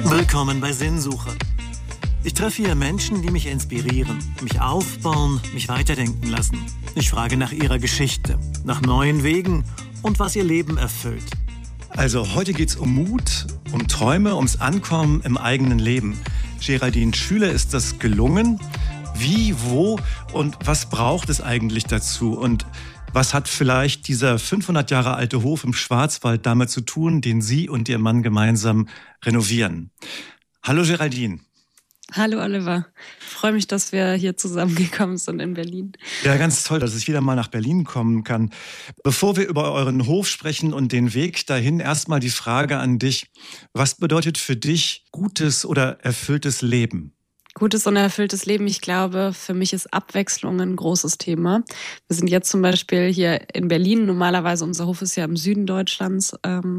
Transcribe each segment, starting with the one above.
Willkommen bei Sinnsucher. Ich treffe hier Menschen, die mich inspirieren, mich aufbauen, mich weiterdenken lassen. Ich frage nach ihrer Geschichte, nach neuen Wegen und was ihr Leben erfüllt. Also heute geht's um Mut, um Träume, ums Ankommen im eigenen Leben. Geraldine Schüler, ist das gelungen? Wie, wo und was braucht es eigentlich dazu? Und was hat vielleicht dieser 500 Jahre alte Hof im Schwarzwald damit zu tun, den Sie und Ihr Mann gemeinsam renovieren? Hallo Geraldine. Hallo Oliver, ich freue mich, dass wir hier zusammengekommen sind in Berlin. Ja, ganz toll, dass ich wieder mal nach Berlin kommen kann. Bevor wir über euren Hof sprechen und den Weg dahin, erstmal die Frage an dich. Was bedeutet für dich gutes oder erfülltes Leben? Gutes und erfülltes Leben, ich glaube, für mich ist Abwechslung ein großes Thema. Wir sind jetzt zum Beispiel hier in Berlin. Normalerweise, unser Hof ist ja im Süden Deutschlands,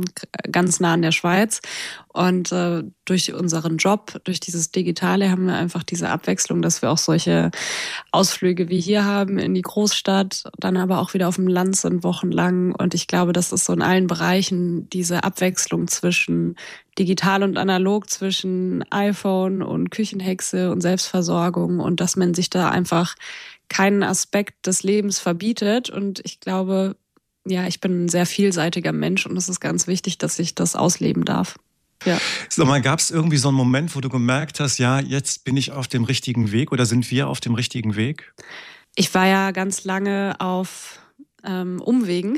ganz nah an der Schweiz. Und durch unseren Job, durch dieses Digitale haben wir einfach diese Abwechslung, dass wir auch solche Ausflüge wie hier haben in die Großstadt, dann aber auch wieder auf dem Land sind wochenlang. Und ich glaube, das ist so in allen Bereichen diese Abwechslung zwischen digital und analog, zwischen iPhone und Küchenhexe und Selbstversorgung und dass man sich da einfach keinen Aspekt des Lebens verbietet. Und ich glaube, ja, ich bin ein sehr vielseitiger Mensch und es ist ganz wichtig, dass ich das ausleben darf. Ja. Sag mal, gab es irgendwie so einen Moment, wo du gemerkt hast, ja, jetzt bin ich auf dem richtigen Weg oder sind wir auf dem richtigen Weg? Ich war ja ganz lange auf Umwegen.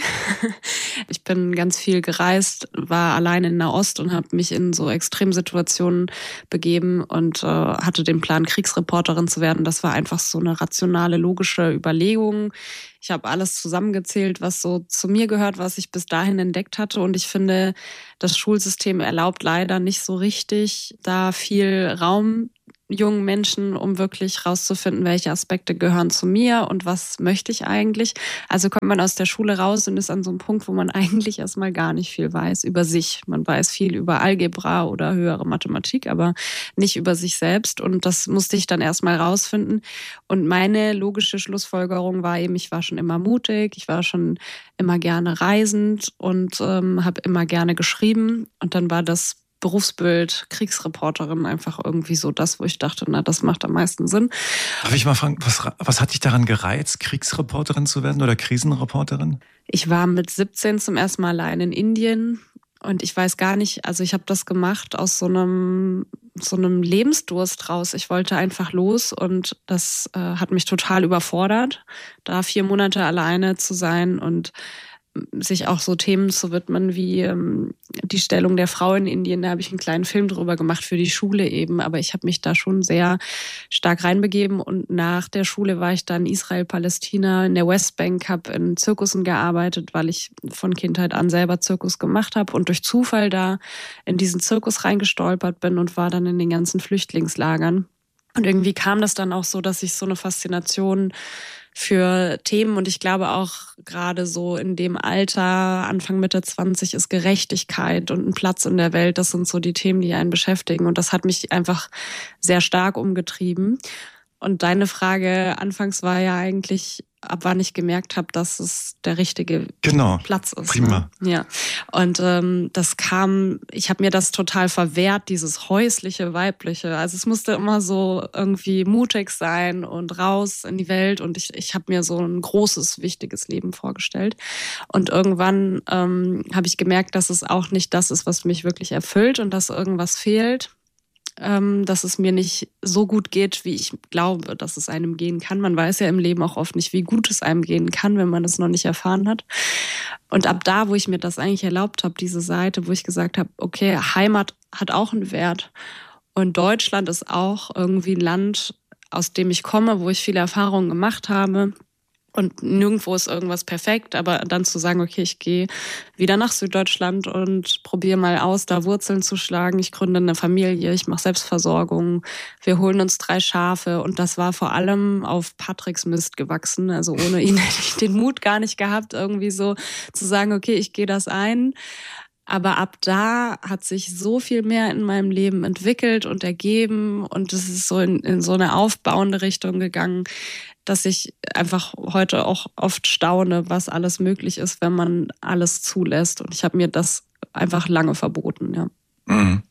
Ich bin ganz viel gereist, war allein in Nahost und habe mich in so Extremsituationen begeben und hatte den Plan, Kriegsreporterin zu werden. Das war einfach so eine rationale, logische Überlegung. Ich habe alles zusammengezählt, was so zu mir gehört, was ich bis dahin entdeckt hatte. Und ich finde, das Schulsystem erlaubt leider nicht so richtig da viel Raum jungen Menschen, um wirklich rauszufinden, welche Aspekte gehören zu mir und was möchte ich eigentlich. Also kommt man aus der Schule raus und ist an so einem Punkt, wo man eigentlich erstmal gar nicht viel weiß über sich. Man weiß viel über Algebra oder höhere Mathematik, aber nicht über sich selbst. Und das musste ich dann erstmal rausfinden. Und meine logische Schlussfolgerung war eben, ich war schon immer mutig, ich war schon immer gerne reisend und habe immer gerne geschrieben. Und dann war das Berufsbild, Kriegsreporterin, einfach irgendwie so das, wo ich dachte, na, das macht am meisten Sinn. Darf ich mal fragen, was hat dich daran gereizt, Kriegsreporterin zu werden oder Krisenreporterin? Ich war mit 17 zum ersten Mal allein in Indien und ich weiß gar nicht, also ich habe das gemacht aus so einem Lebensdurst raus. Ich wollte einfach los und das hat mich total überfordert, da 4 Monate alleine zu sein und sich auch so Themen zu widmen wie die Stellung der Frau in Indien. Da habe ich einen kleinen Film drüber gemacht für die Schule eben. Aber ich habe mich da schon sehr stark reinbegeben. Und nach der Schule war ich dann Israel, Palästina, in der Westbank, habe in Zirkussen gearbeitet, weil ich von Kindheit an selber Zirkus gemacht habe und durch Zufall da in diesen Zirkus reingestolpert bin und war dann in den ganzen Flüchtlingslagern. Und irgendwie kam das dann auch so, dass ich so eine Faszination für Themen und ich glaube auch gerade so in dem Alter, Anfang Mitte 20, ist Gerechtigkeit und ein Platz in der Welt. Das sind so die Themen, die einen beschäftigen und das hat mich einfach sehr stark umgetrieben. Und deine Frage anfangs war ja eigentlich, ab wann ich gemerkt habe, dass es der richtige Platz ist. Prima. Ne? Ja. Und das kam, ich habe mir das total verwehrt, dieses häusliche, weibliche. Also es musste immer so irgendwie mutig sein und raus in die Welt. Und ich habe mir so ein großes, wichtiges Leben vorgestellt. Und irgendwann habe ich gemerkt, dass es auch nicht das ist, was mich wirklich erfüllt und dass irgendwas fehlt. Dass es mir nicht so gut geht, wie ich glaube, dass es einem gehen kann. Man weiß ja im Leben auch oft nicht, wie gut es einem gehen kann, wenn man es noch nicht erfahren hat. Und ab da, wo ich mir das eigentlich erlaubt habe, diese Seite, wo ich gesagt habe, okay, Heimat hat auch einen Wert. Und Deutschland ist auch irgendwie ein Land, aus dem ich komme, wo ich viele Erfahrungen gemacht habe. Und nirgendwo ist irgendwas perfekt, aber dann zu sagen, okay, ich gehe wieder nach Süddeutschland und probiere mal aus, da Wurzeln zu schlagen. Ich gründe eine Familie, ich mache Selbstversorgung, wir holen uns 3 Schafe. Und das war vor allem auf Patricks Mist gewachsen. Also ohne ihn hätte ich den Mut gar nicht gehabt, irgendwie so zu sagen, okay, ich gehe das ein. Aber ab da hat sich so viel mehr in meinem Leben entwickelt und ergeben und es ist so in so eine aufbauende Richtung gegangen, dass ich einfach heute auch oft staune, was alles möglich ist, wenn man alles zulässt. Und ich habe mir das einfach lange verboten, ja.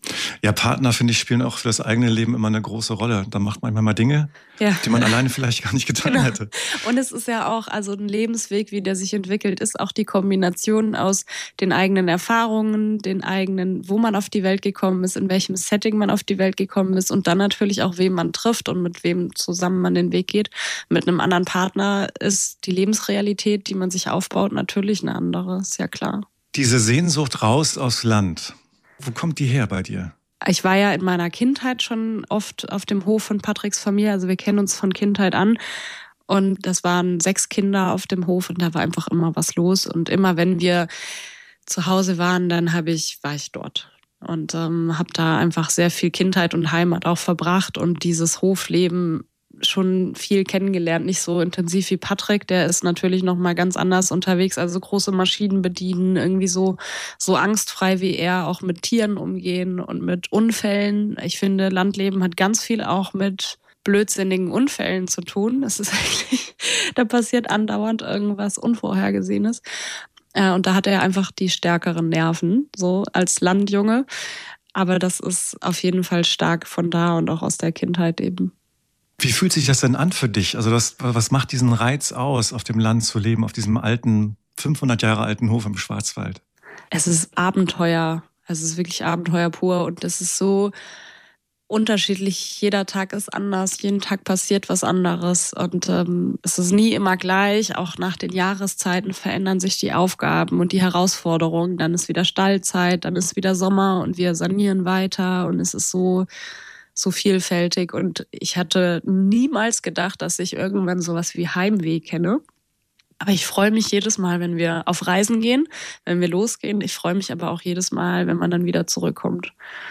Ja, Partner, finde ich, spielen auch für das eigene Leben immer eine große Rolle. Da macht man manchmal mal Dinge, die man alleine vielleicht gar nicht getan hätte. Und es ist ja auch, also ein Lebensweg, wie der sich entwickelt, ist auch die Kombination aus den eigenen Erfahrungen, den eigenen, wo man auf die Welt gekommen ist, in welchem Setting man auf die Welt gekommen ist und dann natürlich auch, wem man trifft und mit wem zusammen man den Weg geht. Mit einem anderen Partner ist die Lebensrealität, die man sich aufbaut, natürlich eine andere, ist ja klar. Diese Sehnsucht raus aufs Land, wo kommt die her bei dir? Ich war ja in meiner Kindheit schon oft auf dem Hof von Patricks Familie, also wir kennen uns von Kindheit an und das waren 6 Kinder auf dem Hof und da war einfach immer was los und immer wenn wir zu Hause waren, dann war ich dort und habe da einfach sehr viel Kindheit und Heimat auch verbracht und dieses Hofleben schon viel kennengelernt, nicht so intensiv wie Patrick, der ist natürlich noch mal ganz anders unterwegs, also große Maschinen bedienen, irgendwie so angstfrei wie er, auch mit Tieren umgehen und mit Unfällen. Ich finde, Landleben hat ganz viel auch mit blödsinnigen Unfällen zu tun. Das ist eigentlich, da passiert andauernd irgendwas Unvorhergesehenes. Und da hat er einfach die stärkeren Nerven, so als Landjunge. Aber das ist auf jeden Fall stark von da und auch aus der Kindheit eben. Wie fühlt sich das denn an für dich? Also was macht diesen Reiz aus, auf dem Land zu leben, auf diesem alten, 500 Jahre alten Hof im Schwarzwald? Es ist Abenteuer. Es ist wirklich Abenteuer pur und es ist so unterschiedlich. Jeder Tag ist anders, jeden Tag passiert was anderes und es ist nie immer gleich. Auch nach den Jahreszeiten verändern sich die Aufgaben und die Herausforderungen. Dann ist wieder Stallzeit, dann ist wieder Sommer und wir sanieren weiter und es ist so vielfältig und ich hatte niemals gedacht, dass ich irgendwann sowas wie Heimweh kenne. Aber ich freue mich jedes Mal, wenn wir auf Reisen gehen, wenn wir losgehen. Ich freue mich aber auch jedes Mal, wenn man dann wieder zurückkommt.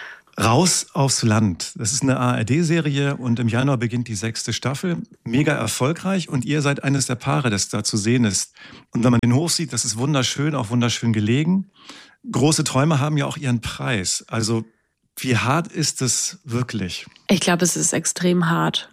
Raus aufs Land. Das ist eine ARD-Serie und im Januar beginnt die 6. Staffel. Mega erfolgreich und ihr seid eines der Paare, das da zu sehen ist. Und wenn man den Hof sieht, das ist wunderschön, auch wunderschön gelegen. Große Träume haben ja auch ihren Preis. Also wie hart ist es wirklich? Ich glaube, es ist extrem hart.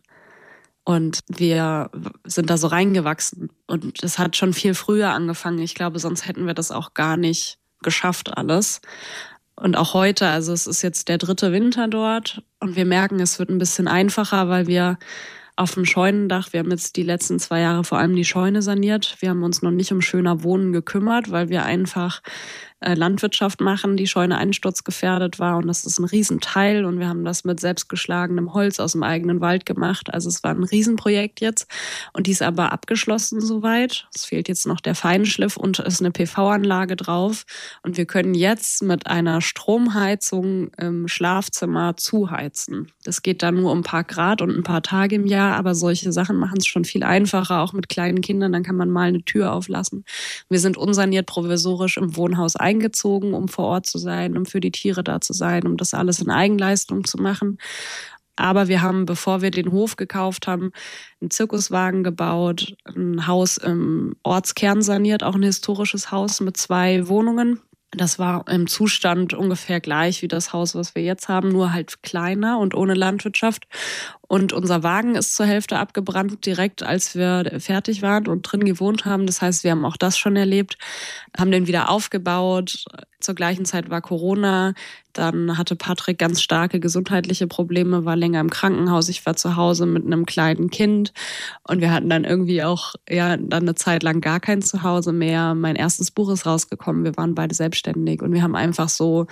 Und wir sind da so reingewachsen. Und es hat schon viel früher angefangen. Ich glaube, sonst hätten wir das auch gar nicht geschafft alles. Und auch heute, also es ist jetzt der 3. Winter dort. Und wir merken, es wird ein bisschen einfacher, weil wir auf dem Scheunendach, wir haben jetzt die letzten 2 Jahre vor allem die Scheune saniert. Wir haben uns noch nicht um schöner Wohnen gekümmert, weil wir einfach Landwirtschaft machen, die Scheune einsturzgefährdet war und das ist ein Riesenteil und wir haben das mit selbstgeschlagenem Holz aus dem eigenen Wald gemacht. Also es war ein Riesenprojekt jetzt und die ist aber abgeschlossen soweit. Es fehlt jetzt noch der Feinschliff und ist eine PV-Anlage drauf und wir können jetzt mit einer Stromheizung im Schlafzimmer zuheizen. Das geht dann nur um ein paar Grad und ein paar Tage im Jahr, aber solche Sachen machen es schon viel einfacher, auch mit kleinen Kindern, dann kann man mal eine Tür auflassen. Wir sind unsaniert provisorisch im Wohnhaus eingezogen, um vor Ort zu sein, um für die Tiere da zu sein, um das alles in Eigenleistung zu machen. Aber wir haben, bevor wir den Hof gekauft haben, einen Zirkuswagen gebaut, ein Haus im Ortskern saniert, auch ein historisches Haus mit 2 Wohnungen. Das war im Zustand ungefähr gleich wie das Haus, was wir jetzt haben, nur halt kleiner und ohne Landwirtschaft. Und unser Wagen ist zur Hälfte abgebrannt, direkt als wir fertig waren und drin gewohnt haben. Das heißt, wir haben auch das schon erlebt, haben den wieder aufgebaut. Zur gleichen Zeit war Corona. Dann hatte Patrick ganz starke gesundheitliche Probleme, war länger im Krankenhaus. Ich war zu Hause mit einem kleinen Kind. Und wir hatten dann irgendwie auch dann eine Zeit lang gar kein Zuhause mehr. Mein erstes Buch ist rausgekommen. Wir waren beide selbstständig und wir haben einfach so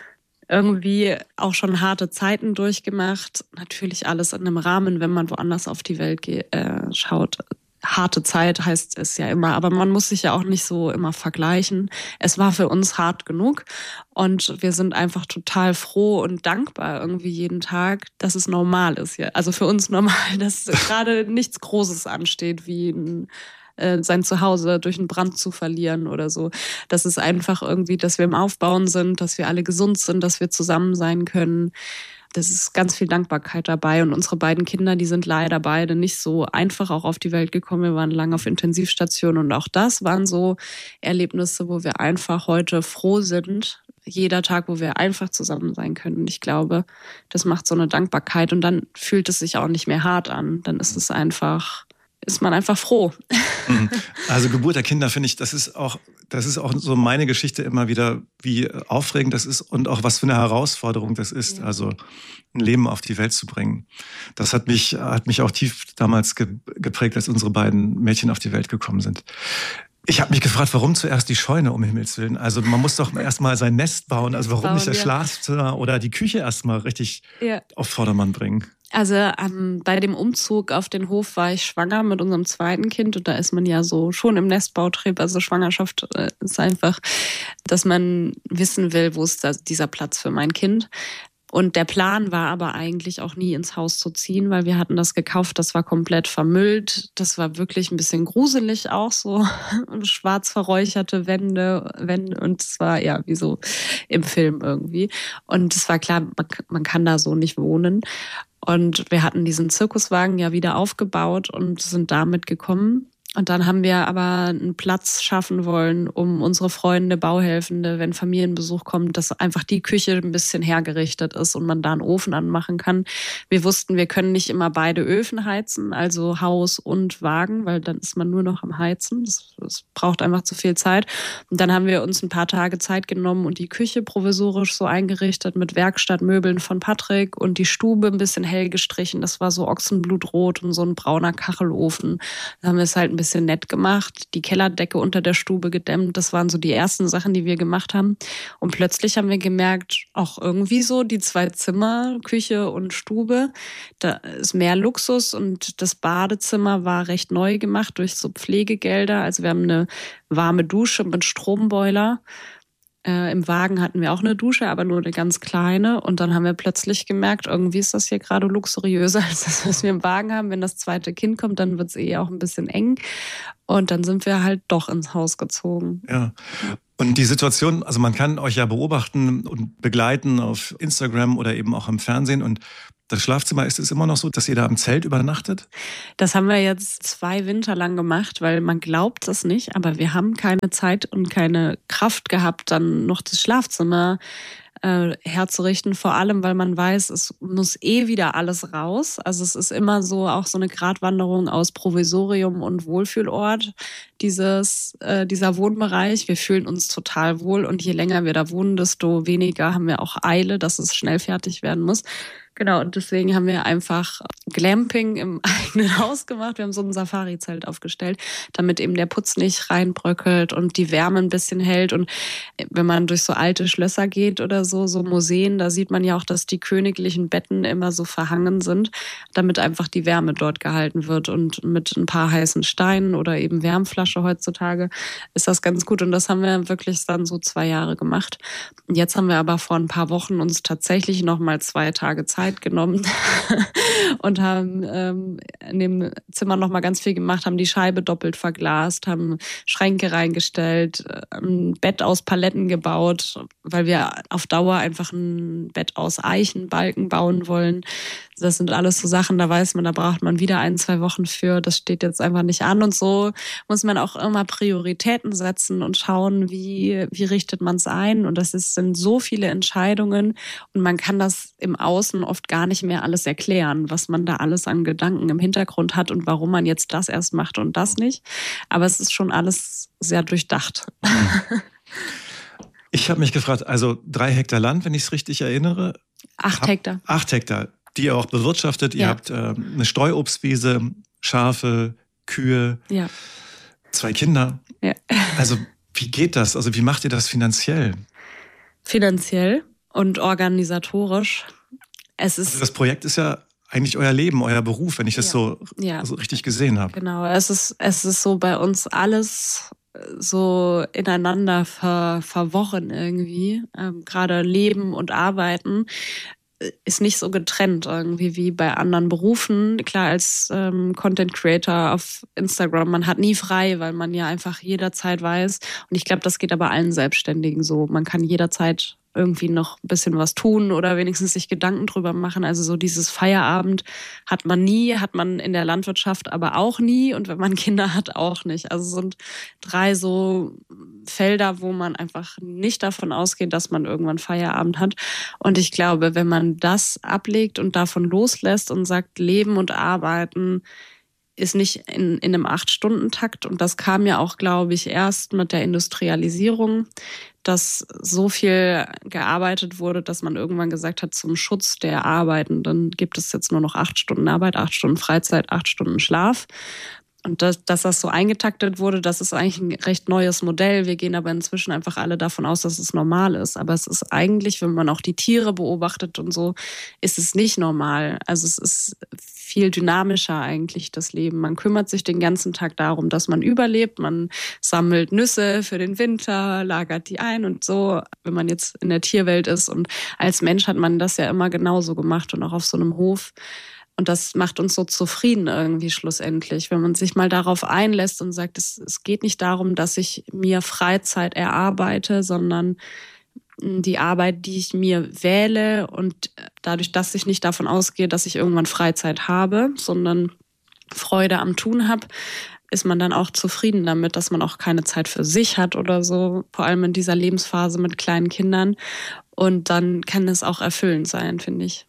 irgendwie auch schon harte Zeiten durchgemacht. Natürlich alles in einem Rahmen, wenn man woanders auf die Welt schaut. Harte Zeit heißt es ja immer, aber man muss sich ja auch nicht so immer vergleichen. Es war für uns hart genug und wir sind einfach total froh und dankbar irgendwie jeden Tag, dass es normal ist hier. Also für uns normal, dass gerade nichts Großes ansteht, wie sein Zuhause durch einen Brand zu verlieren oder so. Das ist einfach irgendwie, dass wir im Aufbauen sind, dass wir alle gesund sind, dass wir zusammen sein können. Das ist ganz viel Dankbarkeit dabei. Und unsere beiden Kinder, die sind leider beide nicht so einfach auch auf die Welt gekommen. Wir waren lange auf Intensivstationen und auch das waren so Erlebnisse, wo wir einfach heute froh sind. Jeder Tag, wo wir einfach zusammen sein können. Und ich glaube, das macht so eine Dankbarkeit und dann fühlt es sich auch nicht mehr hart an. Dann ist man einfach froh. Also Geburt der Kinder, finde ich, das ist auch das ist auch so meine Geschichte immer wieder, wie aufregend das ist und auch was für eine Herausforderung das ist, also ein Leben auf die Welt zu bringen. Das hat mich auch tief damals geprägt, als unsere beiden Mädchen auf die Welt gekommen sind. Ich habe mich gefragt, warum zuerst die Scheune, um Himmels Willen? Also man muss doch erstmal sein Nest bauen. Also warum nicht das Schlafzimmer oder die Küche erstmal richtig auf Vordermann bringen? Also bei dem Umzug auf den Hof war ich schwanger mit unserem zweiten Kind und da ist man ja so schon im Nestbautrieb. Also Schwangerschaft ist einfach, dass man wissen will, wo ist dieser Platz für mein Kind. Und der Plan war aber eigentlich auch nie ins Haus zu ziehen, weil wir hatten das gekauft, das war komplett vermüllt. Das war wirklich ein bisschen gruselig auch, so schwarz verräucherte Wände und es war ja wie so im Film irgendwie. Und es war klar, man kann da so nicht wohnen. Und wir hatten diesen Zirkuswagen ja wieder aufgebaut und sind damit gekommen. Und dann haben wir aber einen Platz schaffen wollen, um unsere Freunde, Bauhelfende, wenn Familienbesuch kommt, dass einfach die Küche ein bisschen hergerichtet ist und man da einen Ofen anmachen kann. Wir wussten, wir können nicht immer beide Öfen heizen, also Haus und Wagen, weil dann ist man nur noch am Heizen. Das braucht einfach zu viel Zeit. Und dann haben wir uns ein paar Tage Zeit genommen und die Küche provisorisch so eingerichtet mit Werkstattmöbeln von Patrick und die Stube ein bisschen hell gestrichen. Das war so Ochsenblutrot und so ein brauner Kachelofen. Da haben wir es halt ein bisschen nett gemacht, die Kellerdecke unter der Stube gedämmt. Das waren so die ersten Sachen, die wir gemacht haben. Und plötzlich haben wir gemerkt, auch irgendwie so die 2 Zimmer, Küche und Stube, da ist mehr Luxus und das Badezimmer war recht neu gemacht durch so Pflegegelder. Also wir haben eine warme Dusche mit Stromboiler. Im Wagen hatten wir auch eine Dusche, aber nur eine ganz kleine. Und dann haben wir plötzlich gemerkt, irgendwie ist das hier gerade luxuriöser als das, was wir im Wagen haben. Wenn das zweite Kind kommt, dann wird es auch ein bisschen eng. Und dann sind wir halt doch ins Haus gezogen. Ja. Und die Situation, also man kann euch ja beobachten und begleiten auf Instagram oder eben auch im Fernsehen. Und das Schlafzimmer, ist es immer noch so, dass ihr da im Zelt übernachtet? Das haben wir jetzt 2 Winter lang gemacht, weil man glaubt es nicht, aber wir haben keine Zeit und keine Kraft gehabt, dann noch das Schlafzimmer herzurichten, vor allem, weil man weiß, es muss wieder alles raus. Also es ist immer so auch so eine Gratwanderung aus Provisorium und Wohlfühlort, dieser Wohnbereich. Wir fühlen uns total wohl und je länger wir da wohnen, desto weniger haben wir auch Eile, dass es schnell fertig werden muss. Genau, und deswegen haben wir einfach Glamping im eigenen Haus gemacht. Wir haben so ein Safari-Zelt aufgestellt, damit eben der Putz nicht reinbröckelt und die Wärme ein bisschen hält. Und wenn man durch so alte Schlösser geht oder so Museen, da sieht man ja auch, dass die königlichen Betten immer so verhangen sind, damit einfach die Wärme dort gehalten wird. Und mit ein paar heißen Steinen oder eben Wärmflasche heutzutage ist das ganz gut. Und das haben wir wirklich dann so 2 Jahre gemacht. Und jetzt haben wir aber vor ein paar Wochen uns tatsächlich noch mal 2 Tage Zeit genommen und haben in dem Zimmer noch mal ganz viel gemacht, haben die Scheibe doppelt verglast, haben Schränke reingestellt, ein Bett aus Paletten gebaut, weil wir auf Dauer einfach ein Bett aus Eichenbalken bauen wollen. Das sind alles so Sachen, da weiß man, da braucht man wieder 1-2 Wochen für. Das steht jetzt einfach nicht an. Und so muss man auch immer Prioritäten setzen und schauen, wie richtet man es ein. Und sind so viele Entscheidungen. Und man kann das im Außen oft gar nicht mehr alles erklären, was man da alles an Gedanken im Hintergrund hat und warum man jetzt das erst macht und das nicht. Aber es ist schon alles sehr durchdacht. Ich habe mich gefragt, also 3 Hektar Land, wenn ich es richtig erinnere. 8 Hektar. 8 Hektar, die ihr auch bewirtschaftet. Ihr habt eine Streuobstwiese, Schafe, Kühe, 2 Kinder. Ja. Also wie geht das? Also wie macht ihr das finanziell? Finanziell und organisatorisch. Also das Projekt ist ja eigentlich euer Leben, euer Beruf, wenn ich das so richtig gesehen habe. Genau, es ist so bei uns alles so ineinander verworren irgendwie. Gerade Leben und Arbeiten ist nicht so getrennt irgendwie wie bei anderen Berufen. Klar, als Content Creator auf Instagram, man hat nie frei, weil man ja einfach jederzeit weiß. Und ich glaube, das geht aber allen Selbstständigen so. Man kann jederzeit irgendwie noch ein bisschen was tun oder wenigstens sich Gedanken drüber machen. Also so dieses Feierabend hat man nie, hat man in der Landwirtschaft aber auch nie und wenn man Kinder hat, auch nicht. Also es sind 3 so Felder, wo man einfach nicht davon ausgeht, dass man irgendwann Feierabend hat. Und ich glaube, wenn man das ablegt und davon loslässt und sagt, Leben und Arbeiten ist nicht in einem 8-Stunden-Takt. Und das kam ja auch, glaube ich, erst mit der Industrialisierung, dass so viel gearbeitet wurde, dass man irgendwann gesagt hat, zum Schutz der Arbeitenden gibt es jetzt nur noch 8 Stunden Arbeit, 8 Stunden Freizeit, 8 Stunden Schlaf. Und dass das so eingetaktet wurde, das ist eigentlich ein recht neues Modell. Wir gehen aber inzwischen einfach alle davon aus, dass es normal ist. Aber es ist eigentlich, wenn man auch die Tiere beobachtet und so, ist es nicht normal. Also es ist viel dynamischer eigentlich, das Leben. Man kümmert sich den ganzen Tag darum, dass man überlebt. Man sammelt Nüsse für den Winter, lagert die ein und so, wenn man jetzt in der Tierwelt ist. Und als Mensch hat man das ja immer genauso gemacht und auch auf so einem Hof. Und das macht uns so zufrieden irgendwie schlussendlich, wenn man sich mal darauf einlässt und sagt, es geht nicht darum, dass ich mir Freizeit erarbeite, sondern die Arbeit, die ich mir wähle und dadurch, dass ich nicht davon ausgehe, dass ich irgendwann Freizeit habe, sondern Freude am Tun habe, ist man dann auch zufrieden damit, dass man auch keine Zeit für sich hat oder so, vor allem in dieser Lebensphase mit kleinen Kindern. Und dann kann es auch erfüllend sein, finde ich.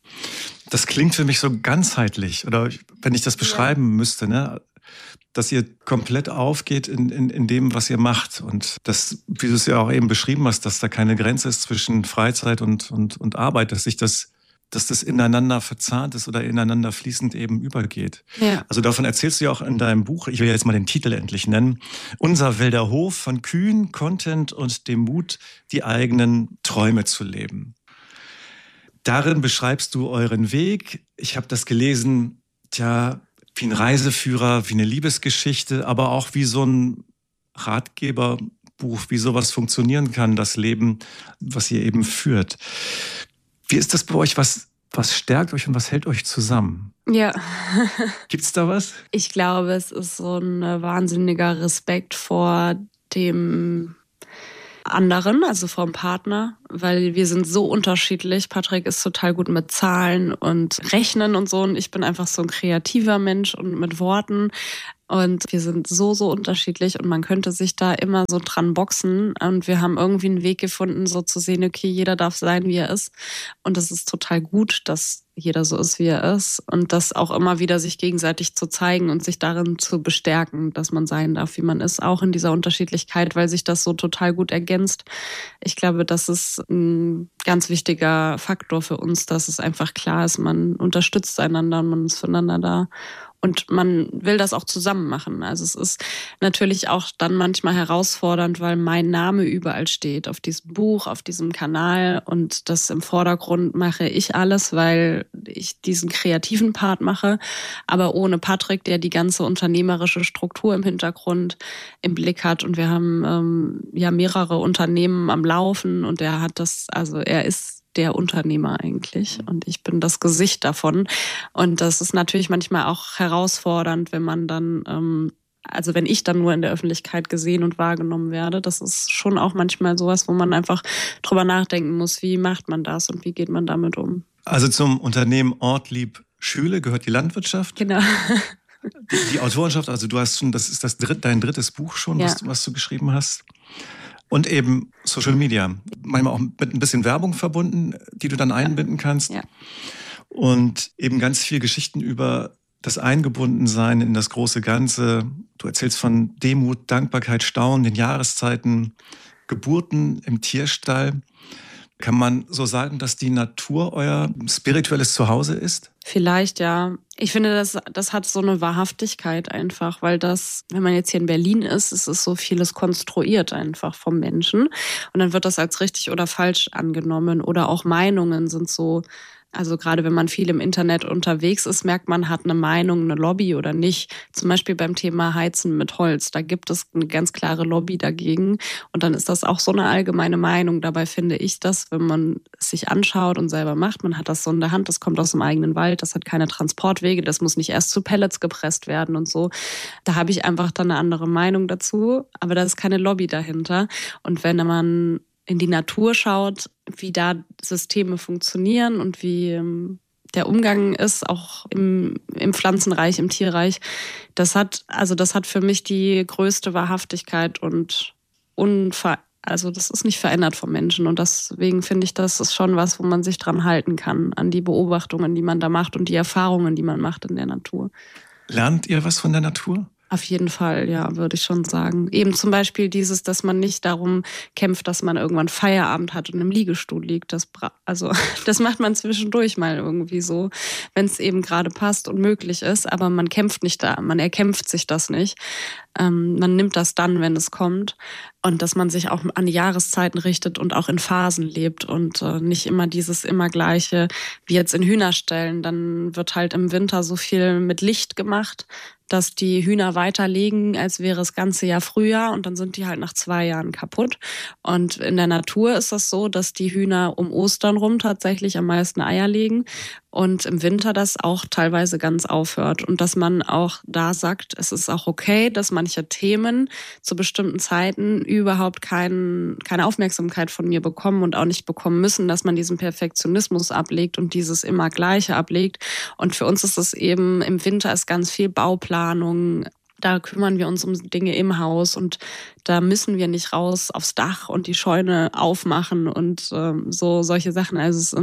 Das klingt für mich so ganzheitlich, oder wenn ich das beschreiben müsste, ne? Dass ihr komplett aufgeht in dem, was ihr macht. Und das, wie du es ja auch eben beschrieben hast, dass da keine Grenze ist zwischen Freizeit und Arbeit, dass das ineinander verzahnt ist oder ineinander fließend eben übergeht. Ja. Also davon erzählst du ja auch in deinem Buch, ich will jetzt mal den Titel endlich nennen, Unser wilder Hof, von Kühen, Content und dem Mut, die eigenen Träume zu leben. Darin beschreibst du euren Weg. Ich habe das gelesen, wie ein Reiseführer, wie eine Liebesgeschichte, aber auch wie so ein Ratgeberbuch, wie sowas funktionieren kann, das Leben, was ihr eben führt. Wie ist das bei euch? Was stärkt euch und was hält euch zusammen? Ja. Gibt's da was? Ich glaube, es ist so ein wahnsinniger Respekt vor dem anderen, also vom Partner, weil wir sind so unterschiedlich. Patrick ist total gut mit Zahlen und Rechnen und so und ich bin einfach so ein kreativer Mensch und mit Worten. Und wir sind so unterschiedlich und man könnte sich da immer so dran boxen. Und wir haben irgendwie einen Weg gefunden, so zu sehen, okay, jeder darf sein, wie er ist. Und das ist total gut, dass jeder so ist, wie er ist. Und das auch immer wieder sich gegenseitig zu zeigen und sich darin zu bestärken, dass man sein darf, wie man ist, auch in dieser Unterschiedlichkeit, weil sich das so total gut ergänzt. Ich glaube, das ist ein ganz wichtiger Faktor für uns, dass es einfach klar ist, man unterstützt einander und man ist füreinander da. Und man will das auch zusammen machen. Also es ist natürlich auch dann manchmal herausfordernd, weil mein Name überall steht, auf diesem Buch, auf diesem Kanal. Und das im Vordergrund mache ich alles, weil ich diesen kreativen Part mache. Aber ohne Patrick, der die ganze unternehmerische Struktur im Hintergrund im Blick hat. Und wir haben mehrere Unternehmen am Laufen. Und er ist der Unternehmer eigentlich und ich bin das Gesicht davon. Und das ist natürlich manchmal auch herausfordernd, wenn man dann, wenn ich dann nur in der Öffentlichkeit gesehen und wahrgenommen werde. Das ist schon auch manchmal sowas, wo man einfach drüber nachdenken muss, wie macht man das und wie geht man damit um. Also zum Unternehmen Ortlieb Schüle gehört die Landwirtschaft. Genau. Die Autorenschaft, also du hast schon, das ist dein drittes Buch schon, ja, was du geschrieben hast. Und eben Social Media, manchmal auch mit ein bisschen Werbung verbunden, die du dann einbinden kannst. Ja. Und eben ganz viel Geschichten über das Eingebundensein in das große Ganze. Du erzählst von Demut, Dankbarkeit, Staunen, den Jahreszeiten, Geburten im Tierstall. Kann man so sagen, dass die Natur euer spirituelles Zuhause ist? Vielleicht, ja. Ich finde, das hat so eine Wahrhaftigkeit einfach, weil das, wenn man jetzt hier in Berlin ist, es ist so vieles konstruiert einfach vom Menschen. Und dann wird das als richtig oder falsch angenommen. Oder auch Meinungen sind so, also gerade wenn man viel im Internet unterwegs ist, merkt man, hat eine Meinung, eine Lobby oder nicht. Zum Beispiel beim Thema Heizen mit Holz, da gibt es eine ganz klare Lobby dagegen. Und dann ist das auch so eine allgemeine Meinung. Dabei finde ich das, wenn man es sich anschaut und selber macht, man hat das so in der Hand, das kommt aus dem eigenen Wald, das hat keine Transportwege, das muss nicht erst zu Pellets gepresst werden und so. Da habe ich einfach dann eine andere Meinung dazu, aber da ist keine Lobby dahinter. Und wenn man in die Natur schaut, wie da Systeme funktionieren und wie der Umgang ist, auch im Pflanzenreich, im Tierreich, das hat für mich die größte Wahrhaftigkeit und das ist nicht verändert vom Menschen. Und deswegen finde ich, das ist schon was, wo man sich dran halten kann, an die Beobachtungen, die man da macht und die Erfahrungen, die man macht in der Natur. Lernt ihr was von der Natur? Auf jeden Fall, ja, würde ich schon sagen. Eben zum Beispiel dieses, dass man nicht darum kämpft, dass man irgendwann Feierabend hat und im Liegestuhl liegt. Das macht man zwischendurch mal irgendwie so, wenn es eben gerade passt und möglich ist. Aber man kämpft nicht da, man erkämpft sich das nicht. Man nimmt das dann, wenn es kommt. Und dass man sich auch an die Jahreszeiten richtet und auch in Phasen lebt und nicht immer dieses immer Gleiche wie jetzt in Hühnerställen. Dann wird halt im Winter so viel mit Licht gemacht, dass die Hühner weiterlegen, als wäre es ganze Jahr Frühjahr, und dann sind die halt nach 2 Jahren kaputt. Und in der Natur ist das so, dass die Hühner um Ostern rum tatsächlich am meisten Eier legen und im Winter das auch teilweise ganz aufhört. Und dass man auch da sagt, es ist auch okay, dass manche Themen zu bestimmten Zeiten überhaupt keine Aufmerksamkeit von mir bekommen und auch nicht bekommen müssen, dass man diesen Perfektionismus ablegt und dieses immer Gleiche ablegt. Und für uns ist es eben, im Winter ist ganz viel Bauplanung. Da kümmern wir uns um Dinge im Haus und da müssen wir nicht raus aufs Dach und die Scheune aufmachen und solche Sachen.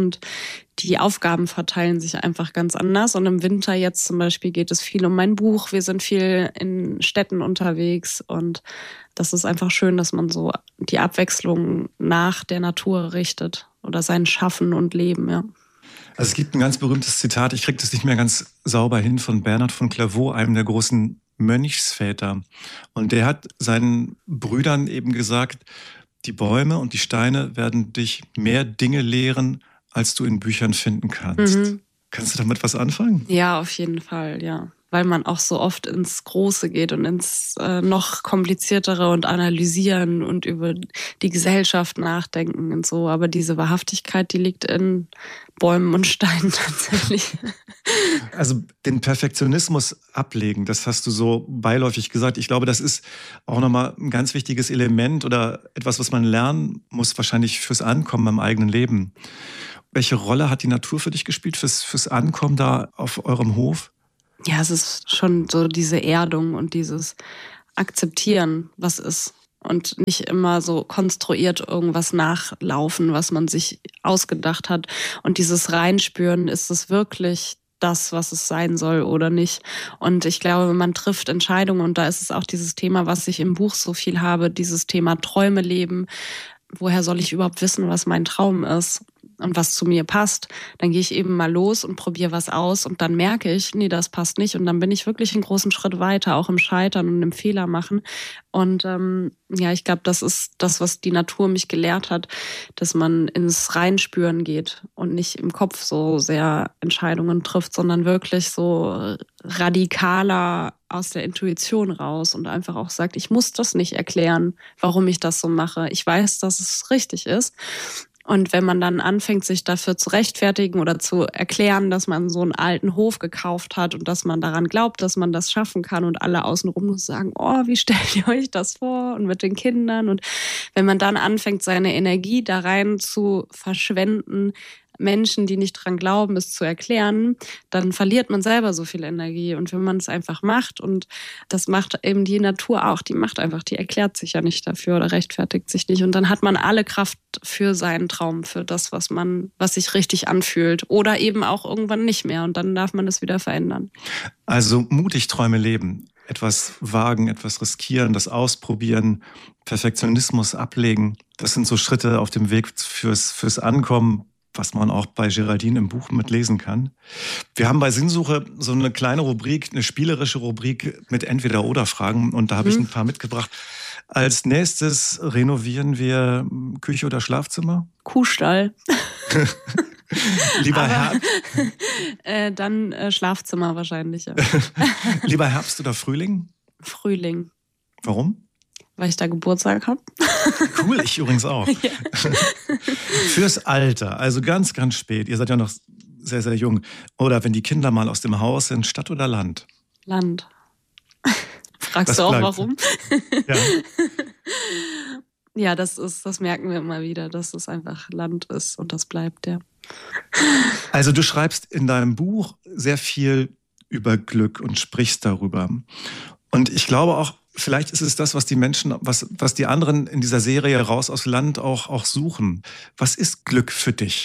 Die Aufgaben verteilen sich einfach ganz anders. Und im Winter jetzt zum Beispiel geht es viel um mein Buch. Wir sind viel in Städten unterwegs und das ist einfach schön, dass man so die Abwechslung nach der Natur richtet oder sein Schaffen und Leben, ja. Also es gibt ein ganz berühmtes Zitat, ich kriege das nicht mehr ganz sauber hin, von Bernhard von Clairvaux, einem der großen Mönchsväter. Und der hat seinen Brüdern eben gesagt, die Bäume und die Steine werden dich mehr Dinge lehren, als du in Büchern finden kannst. Mhm. Kannst du damit was anfangen? Ja, auf jeden Fall, ja. Weil man auch so oft ins Große geht und ins noch kompliziertere und analysieren und über die Gesellschaft nachdenken und so. Aber diese Wahrhaftigkeit, die liegt in Bäumen und Steinen tatsächlich. Also den Perfektionismus ablegen, das hast du so beiläufig gesagt. Ich glaube, das ist auch nochmal ein ganz wichtiges Element oder etwas, was man lernen muss, wahrscheinlich fürs Ankommen im eigenen Leben. Welche Rolle hat die Natur für dich gespielt, fürs Ankommen da auf eurem Hof? Ja, es ist schon so diese Erdung und dieses Akzeptieren, was ist. Und nicht immer so konstruiert irgendwas nachlaufen, was man sich ausgedacht hat. Und dieses Reinspüren, ist es wirklich das, was es sein soll oder nicht. Und ich glaube, man trifft Entscheidungen. Und da ist es auch dieses Thema, was ich im Buch so viel habe, dieses Thema Träume leben. Woher soll ich überhaupt wissen, was mein Traum ist und was zu mir passt? Dann gehe ich eben mal los und probiere was aus und dann merke ich, nee, das passt nicht. Und dann bin ich wirklich einen großen Schritt weiter, auch im Scheitern und im Fehler machen. Und ich glaube, das ist das, was die Natur mich gelehrt hat, dass man ins Reinspüren geht und nicht im Kopf so sehr Entscheidungen trifft, sondern wirklich so radikaler aus der Intuition raus und einfach auch sagt, ich muss das nicht erklären, warum ich das so mache. Ich weiß, dass es richtig ist. Und wenn man dann anfängt, sich dafür zu rechtfertigen oder zu erklären, dass man so einen alten Hof gekauft hat und dass man daran glaubt, dass man das schaffen kann und alle außenrum sagen, oh, wie stellt ihr euch das vor? Und mit den Kindern. Und wenn man dann anfängt, seine Energie da rein zu verschwenden, Menschen, die nicht dran glauben, es zu erklären, dann verliert man selber so viel Energie. Und wenn man es einfach macht, und das macht eben die Natur auch, die erklärt sich ja nicht dafür oder rechtfertigt sich nicht. Und dann hat man alle Kraft für seinen Traum, für das, was sich richtig anfühlt. Oder eben auch irgendwann nicht mehr. Und dann darf man es wieder verändern. Also mutig Träume leben. Etwas wagen, etwas riskieren, das ausprobieren, Perfektionismus ablegen. Das sind so Schritte auf dem Weg fürs Ankommen, was man auch bei Geraldine im Buch mitlesen kann. Wir haben bei Sinnsuche so eine kleine Rubrik, eine spielerische Rubrik mit Entweder-oder-Fragen, und da habe ich ein paar mitgebracht. Als nächstes renovieren wir Küche oder Schlafzimmer? Kuhstall. Lieber Herbst? Dann Schlafzimmer wahrscheinlich. Ja. Lieber Herbst oder Frühling? Frühling. Warum? Weil ich da Geburtstag habe. Cool, ich übrigens auch. Ja. Fürs Alter, also ganz, ganz spät. Ihr seid ja noch sehr, sehr jung. Oder wenn die Kinder mal aus dem Haus sind, Stadt oder Land? Land. Fragst du auch, warum? Ja. Ja, das merken wir immer wieder, dass es einfach Land ist und das bleibt, ja. Also du schreibst in deinem Buch sehr viel über Glück und sprichst darüber. Und ich glaube auch, vielleicht ist es das, was die Menschen, was die anderen in dieser Serie Raus aus Land auch suchen. Was ist Glück für dich?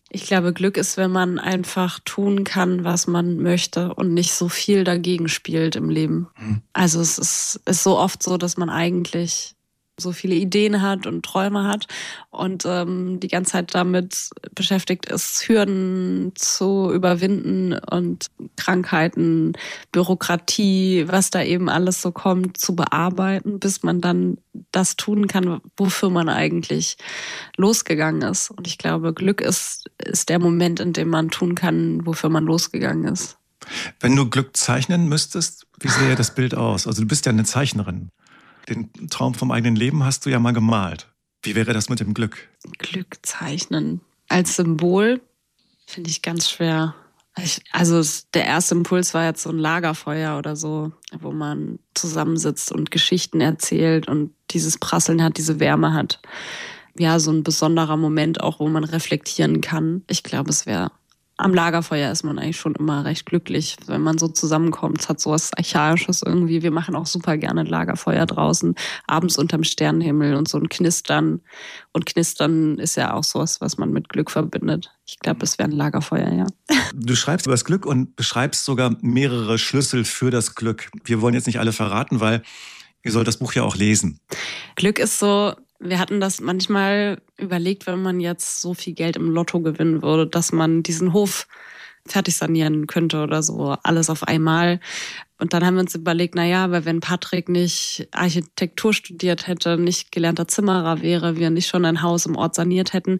Ich glaube, Glück ist, wenn man einfach tun kann, was man möchte und nicht so viel dagegen spielt im Leben. Also es ist so oft so, dass man eigentlich so viele Ideen hat und Träume hat und die ganze Zeit damit beschäftigt ist, Hürden zu überwinden und Krankheiten, Bürokratie, was da eben alles so kommt, zu bearbeiten, bis man dann das tun kann, wofür man eigentlich losgegangen ist. Und ich glaube, Glück ist der Moment, in dem man tun kann, wofür man losgegangen ist. Wenn du Glück zeichnen müsstest, wie sähe das Bild aus? Also du bist ja eine Zeichnerin. Den Traum vom eigenen Leben hast du ja mal gemalt. Wie wäre das mit dem Glück? Glück zeichnen als Symbol finde ich ganz schwer. Also der erste Impuls war jetzt so ein Lagerfeuer oder so, wo man zusammensitzt und Geschichten erzählt und dieses Prasseln hat, diese Wärme hat. Ja, so ein besonderer Moment auch, wo man reflektieren kann. Ich glaube, es wäre am Lagerfeuer ist man eigentlich schon immer recht glücklich, wenn man so zusammenkommt. Es hat so was Archaisches irgendwie. Wir machen auch super gerne ein Lagerfeuer draußen, abends unterm Sternenhimmel und so ein Knistern. Und Knistern ist ja auch sowas, was man mit Glück verbindet. Ich glaube, es wäre ein Lagerfeuer, ja. Du schreibst über das Glück und beschreibst sogar mehrere Schlüssel für das Glück. Wir wollen jetzt nicht alle verraten, weil ihr sollt das Buch ja auch lesen. Glück ist so... Wir hatten das manchmal überlegt, wenn man jetzt so viel Geld im Lotto gewinnen würde, dass man diesen Hof fertig sanieren könnte oder so, alles auf einmal. Und dann haben wir uns überlegt, aber wenn Patrick nicht Architektur studiert hätte, nicht gelernter Zimmerer wäre, wir nicht schon ein Haus im Ort saniert hätten,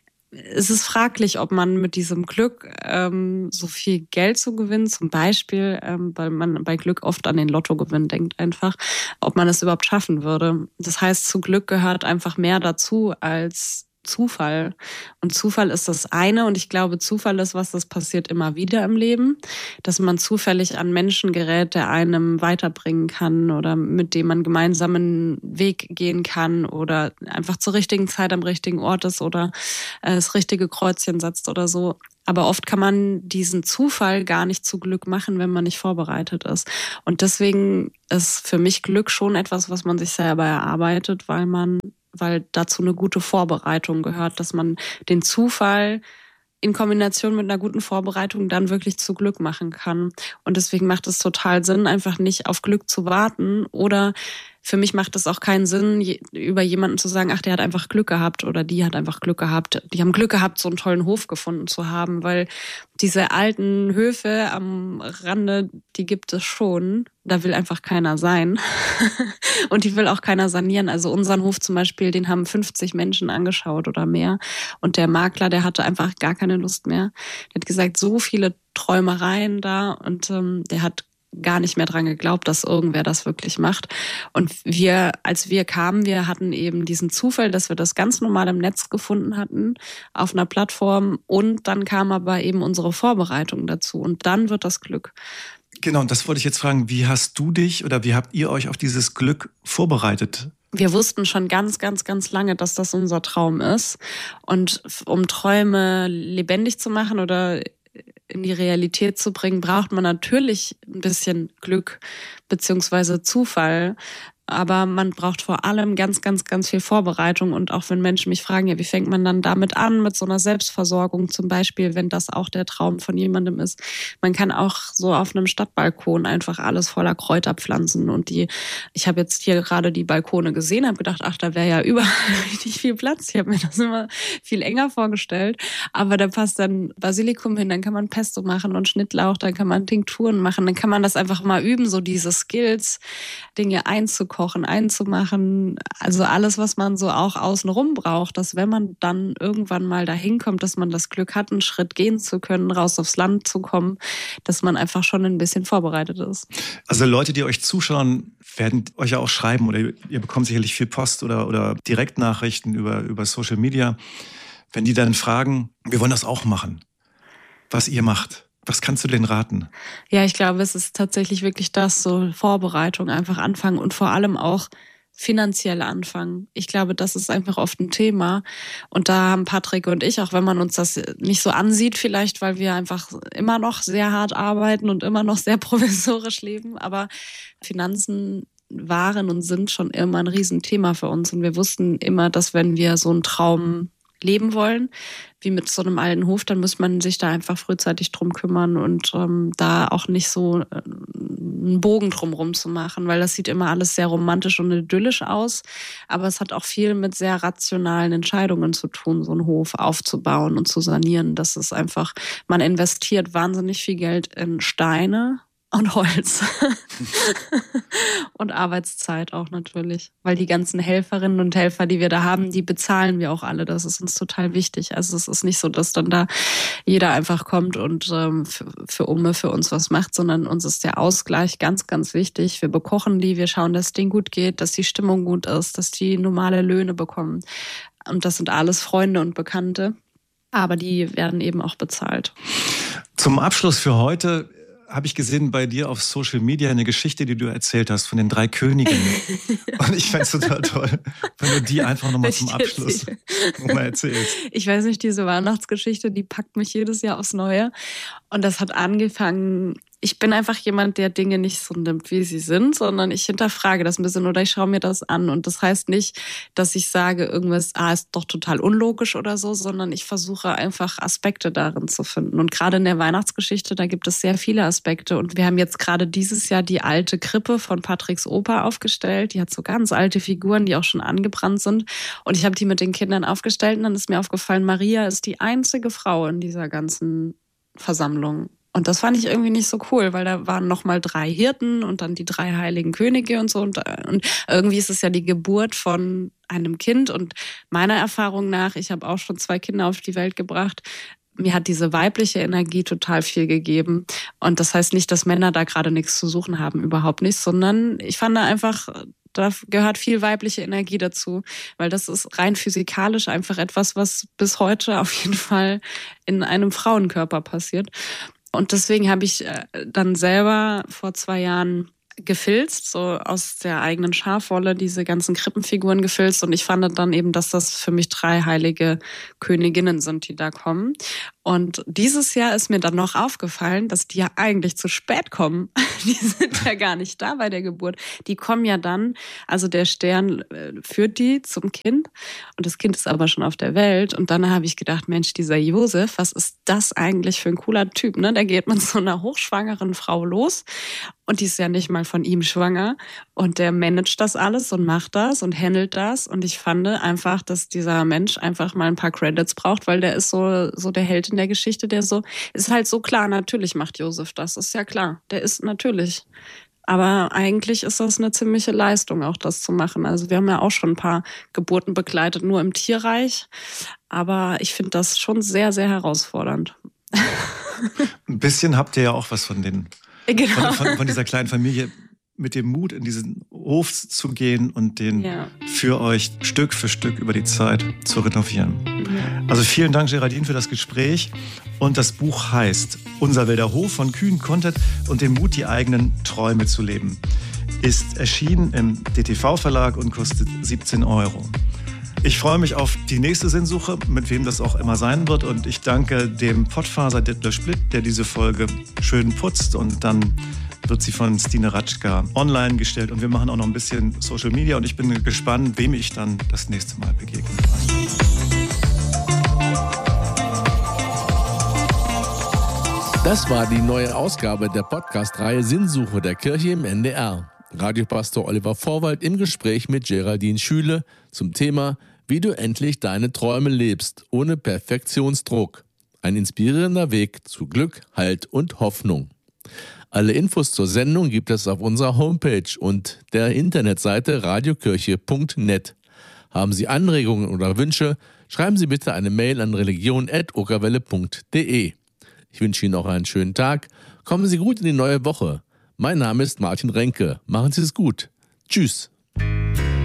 es ist fraglich, ob man mit diesem Glück so viel Geld zu gewinnen, zum Beispiel, weil man bei Glück oft an den Lottogewinn denkt einfach, ob man es überhaupt schaffen würde. Das heißt, zu Glück gehört einfach mehr dazu als Zufall. Und Zufall ist das eine und ich glaube, Zufall ist was, das passiert immer wieder im Leben, dass man zufällig an Menschen gerät, der einem weiterbringen kann oder mit dem man gemeinsam einen Weg gehen kann oder einfach zur richtigen Zeit am richtigen Ort ist oder das richtige Kreuzchen setzt oder so. Aber oft kann man diesen Zufall gar nicht zu Glück machen, wenn man nicht vorbereitet ist. Und deswegen ist für mich Glück schon etwas, was man sich selber erarbeitet, weil dazu eine gute Vorbereitung gehört, dass man den Zufall in Kombination mit einer guten Vorbereitung dann wirklich zu Glück machen kann. Und deswegen macht es total Sinn, einfach nicht auf Glück zu warten. Oder für mich macht es auch keinen Sinn, über jemanden zu sagen, ach, der hat einfach Glück gehabt oder die hat einfach Glück gehabt. Die haben Glück gehabt, so einen tollen Hof gefunden zu haben, weil diese alten Höfe am Rande, die gibt es schon. Da will einfach keiner sein. Und die will auch keiner sanieren. Also unseren Hof zum Beispiel, den haben 50 Menschen angeschaut oder mehr. Und der Makler, der hatte einfach gar keine Lust mehr. Der hat gesagt, so viele Träumereien da und der hat gar nicht mehr dran geglaubt, dass irgendwer das wirklich macht. Und als wir kamen, wir hatten eben diesen Zufall, dass wir das ganz normal im Netz gefunden hatten, auf einer Plattform. Und dann kam aber eben unsere Vorbereitung dazu. Und dann wird das Glück. Genau, und das wollte ich jetzt fragen. Wie hast du dich oder wie habt ihr euch auf dieses Glück vorbereitet? Wir wussten schon ganz, ganz, ganz lange, dass das unser Traum ist. Und um Träume lebendig zu machen oder in die Realität zu bringen, braucht man natürlich ein bisschen Glück beziehungsweise Zufall. Aber man braucht vor allem ganz, ganz, ganz viel Vorbereitung. Und auch wenn Menschen mich fragen, ja, wie fängt man dann damit an, mit so einer Selbstversorgung zum Beispiel, wenn das auch der Traum von jemandem ist. Man kann auch so auf einem Stadtbalkon einfach alles voller Kräuter pflanzen. Und ich habe jetzt hier gerade die Balkone gesehen, habe gedacht, ach, da wäre ja überall richtig viel Platz. Ich habe mir das immer viel enger vorgestellt. Aber da passt dann Basilikum hin, dann kann man Pesto machen und Schnittlauch, dann kann man Tinkturen machen. Dann kann man das einfach mal üben, so diese Skills, Dinge einzukochen, einzumachen, also alles, was man so auch außenrum braucht, dass wenn man dann irgendwann mal dahin kommt, dass man das Glück hat, einen Schritt gehen zu können, raus aufs Land zu kommen, dass man einfach schon ein bisschen vorbereitet ist. Also Leute, die euch zuschauen, werden euch ja auch schreiben oder ihr bekommt sicherlich viel Post oder Direktnachrichten über Social Media. Wenn die dann fragen, wir wollen das auch machen, was ihr macht. Was kannst du denn raten? Ja, ich glaube, es ist tatsächlich wirklich das, so Vorbereitung, einfach anfangen und vor allem auch finanziell anfangen. Ich glaube, das ist einfach oft ein Thema. Und da haben Patrick und ich, auch wenn man uns das nicht so ansieht vielleicht, weil wir einfach immer noch sehr hart arbeiten und immer noch sehr provisorisch leben, aber Finanzen waren und sind schon immer ein Riesenthema für uns. Und wir wussten immer, dass wenn wir so einen Traum leben wollen, wie mit so einem alten Hof, dann muss man sich da einfach frühzeitig drum kümmern und da auch nicht so einen Bogen drumherum zu machen, weil das sieht immer alles sehr romantisch und idyllisch aus, aber es hat auch viel mit sehr rationalen Entscheidungen zu tun, so einen Hof aufzubauen und zu sanieren. Das ist einfach, man investiert wahnsinnig viel Geld in Steine und Holz und Arbeitszeit auch natürlich, weil die ganzen Helferinnen und Helfer, die wir da haben, die bezahlen wir auch alle. Das ist uns total wichtig. Also es ist nicht so, dass dann da jeder einfach kommt und für uns was macht, sondern uns ist der Ausgleich ganz, ganz wichtig. Wir bekochen die, wir schauen, dass es denen gut geht, dass die Stimmung gut ist, dass die normale Löhne bekommen. Und das sind alles Freunde und Bekannte, aber die werden eben auch bezahlt. Zum Abschluss für heute habe ich gesehen bei dir auf Social Media eine Geschichte, die du erzählt hast von den 3 Königinnen. Und ich fände es total toll, wenn du die einfach nochmal zum Abschluss nochmal erzählst. Ich weiß nicht, diese Weihnachtsgeschichte, die packt mich jedes Jahr aufs Neue. Und das hat angefangen, ich bin einfach jemand, der Dinge nicht so nimmt, wie sie sind, sondern ich hinterfrage das ein bisschen oder ich schaue mir das an. Und das heißt nicht, dass ich sage, irgendwas ist doch total unlogisch oder so, sondern ich versuche einfach Aspekte darin zu finden. Und gerade in der Weihnachtsgeschichte, da gibt es sehr viele Aspekte. Und wir haben jetzt gerade dieses Jahr die alte Krippe von Patricks Opa aufgestellt. Die hat so ganz alte Figuren, die auch schon angebrannt sind. Und ich habe die mit den Kindern aufgestellt und dann ist mir aufgefallen, Maria ist die einzige Frau in dieser ganzen Versammlung. Und das fand ich irgendwie nicht so cool, weil da waren nochmal 3 Hirten und dann die 3 heiligen Könige und so. Und irgendwie ist es ja die Geburt von einem Kind. Und meiner Erfahrung nach, ich habe auch schon 2 Kinder auf die Welt gebracht, mir hat diese weibliche Energie total viel gegeben. Und das heißt nicht, dass Männer da gerade nichts zu suchen haben, überhaupt nicht, sondern ich fand da einfach, da gehört viel weibliche Energie dazu, weil das ist rein physikalisch einfach etwas, was bis heute auf jeden Fall in einem Frauenkörper passiert. Und deswegen habe ich dann selber vor 2 Jahren gefilzt, so aus der eigenen Schafwolle, diese ganzen Krippenfiguren gefilzt. Und ich fand dann eben, dass das für mich 3 heilige Königinnen sind, die da kommen. Und dieses Jahr ist mir dann noch aufgefallen, dass die ja eigentlich zu spät kommen. Die sind ja gar nicht da bei der Geburt. Die kommen ja dann, also der Stern führt die zum Kind und das Kind ist aber schon auf der Welt. Und dann habe ich gedacht, Mensch, dieser Josef, was ist das eigentlich für ein cooler Typ, ne? Der geht mit so einer hochschwangeren Frau los und die ist ja nicht mal von ihm schwanger und der managt das alles und macht das und handelt das. Und ich fand einfach, dass dieser Mensch einfach mal ein paar Credits braucht, weil der ist so der Held in der Geschichte, der so, ist halt so klar, natürlich macht Josef das, ist ja klar, der ist natürlich. Aber eigentlich ist das eine ziemliche Leistung, auch das zu machen. Also wir haben ja auch schon ein paar Geburten begleitet, nur im Tierreich, aber ich finde das schon sehr, sehr herausfordernd. Ein bisschen habt ihr ja auch was von den, genau. von dieser kleinen Familie, mit dem Mut, in diesen Hof zu gehen und den für euch Stück für Stück über die Zeit zu renovieren. Ja. Also vielen Dank, Geraldine, für das Gespräch. Und das Buch heißt Unser wilder Hof von Kühn Kontet und dem Mut, die eigenen Träume zu leben. Ist erschienen im DTV-Verlag und kostet 17 €. Ich freue mich auf die nächste Sinnsuche, mit wem das auch immer sein wird. Und ich danke dem Pottfaser Detlef Splitt, der diese Folge schön putzt und dann wird sie von Stine Ratschka online gestellt. Und wir machen auch noch ein bisschen Social Media und ich bin gespannt, wem ich dann das nächste Mal begegne. Das war die neue Ausgabe der Podcast-Reihe Sinnsuche der Kirche im NDR. Radiopastor Oliver Vorwald im Gespräch mit Geraldine Schüle zum Thema Wie du endlich deine Träume lebst, ohne Perfektionsdruck. Ein inspirierender Weg zu Glück, Halt und Hoffnung. Alle Infos zur Sendung gibt es auf unserer Homepage und der Internetseite radiokirche.net. Haben Sie Anregungen oder Wünsche, schreiben Sie bitte eine Mail an religion@okerwelle.de. Ich wünsche Ihnen auch einen schönen Tag. Kommen Sie gut in die neue Woche. Mein Name ist Martin Renke. Machen Sie es gut. Tschüss.